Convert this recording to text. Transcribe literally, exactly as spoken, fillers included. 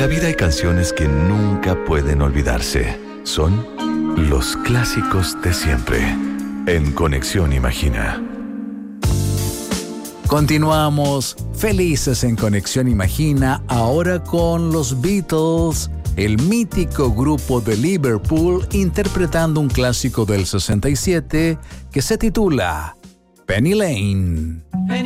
la vida hay canciones que nunca pueden olvidarse. Son los clásicos de siempre. En Conexión Imagina. Continuamos felices en Conexión Imagina, ahora con los Beatles, el mítico grupo de Liverpool, interpretando un clásico del sesenta y siete que se titula Penny Lane.